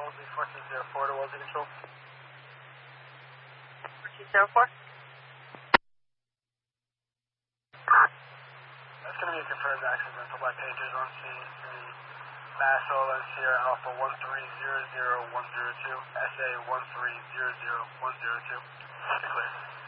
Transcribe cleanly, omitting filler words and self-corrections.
Wellesley 1404 to Wellesley Control. 1404? That's going to be a confirmed accidental by Pages on scene. It's going to be Mass OLN Sierra Alpha 1300102, SA 1300102. Clear.